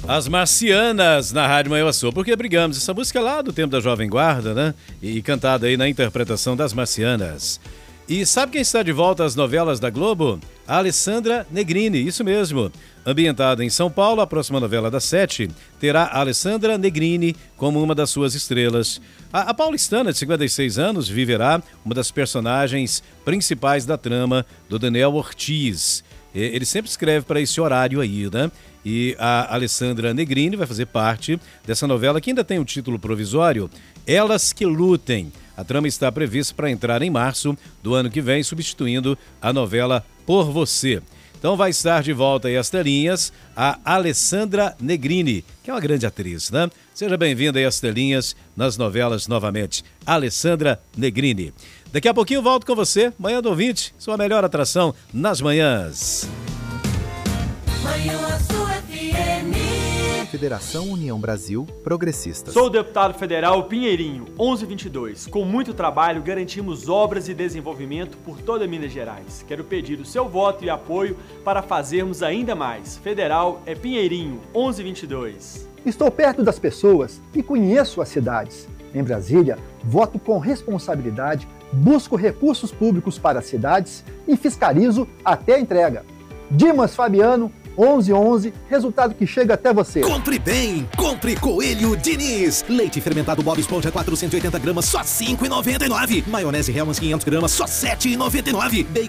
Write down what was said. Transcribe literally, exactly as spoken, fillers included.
As Marcianas na Rádio Manhuaçu, porque brigamos. Essa música é lá do tempo da Jovem Guarda, né? E cantada aí na interpretação das Marcianas. E sabe quem está de volta às novelas da Globo? A Alessandra Negrini, isso mesmo. Ambientada em São Paulo, a próxima novela das sete terá a Alessandra Negrini como uma das suas estrelas. A, a paulistana, de cinquenta e seis anos, viverá uma das personagens principais da trama do Daniel Ortiz. Ele sempre escreve para esse horário aí, né? E a Alessandra Negrini vai fazer parte dessa novela que ainda tem o título provisório, Elas que Lutem. A trama está prevista para entrar em março do ano que vem, substituindo a novela Por Você. Então vai estar de volta aí às telinhas a Alessandra Negrini, que é uma grande atriz, né? Seja bem-vinda aí às telinhas nas novelas novamente. Alessandra Negrini. Daqui a pouquinho eu volto com você, Manhã do Ouvinte, sua melhor atração nas manhãs. Manhuaçu F M. Federação União Brasil Progressistas. Sou o deputado federal Pinheirinho, onze vinte e dois. Com muito trabalho, garantimos obras e desenvolvimento por toda Minas Gerais. Quero pedir o seu voto e apoio para fazermos ainda mais. Federal é Pinheirinho, onze vinte e dois. Estou perto das pessoas e conheço as cidades. Em Brasília, voto com responsabilidade, busco recursos públicos para as cidades e fiscalizo até a entrega. Dimas Fabiano, onze onze, resultado que chega até você. Compre bem, compre Coelho Diniz. Leite fermentado Bob Esponja quatrocentos e oitenta gramas, só cinco reais e noventa e nove centavos. Maionese Hellmann's quinhentos gramas, só sete reais e noventa e nove centavos.